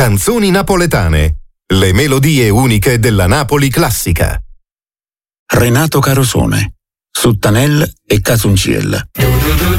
Canzoni napoletane. Le melodie uniche della Napoli classica. Renato Carosone, Suttanel e Casunciel.